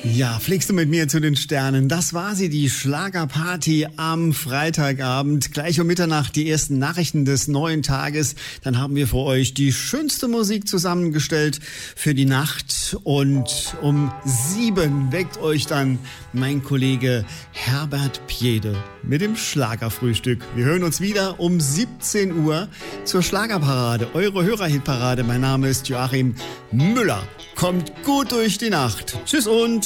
Ja, fliegst du mit mir zu den Sternen? Das war sie, die Schlagerparty am Freitagabend. Gleich um Mitternacht die ersten Nachrichten des neuen Tages. Dann haben wir für euch die schönste Musik zusammengestellt für die Nacht. Und um 7 weckt euch dann mein Kollege Herbert Piede mit dem Schlagerfrühstück. Wir hören uns wieder um 17 Uhr zur Schlagerparade, eure Hörerhitparade. Mein Name ist Joachim Müller. Kommt gut durch die Nacht. Tschüss und